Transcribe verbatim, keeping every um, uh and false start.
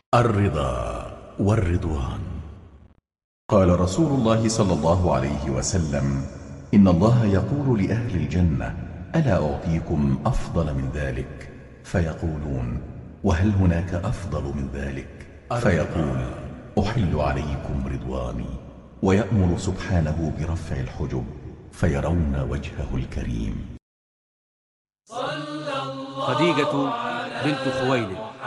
الرضا والرضوان. قال رسول الله صلى الله عليه وسلم: إن الله يقول لأهل الجنة: ألا أعطيكم أفضل من ذلك؟ فيقولون: وهل هناك أفضل من ذلك؟ فيقول: أحل عليكم رضواني. ويأمر سبحانه برفع الحجب فيرون وجهه الكريم. خديجة بنت خويلد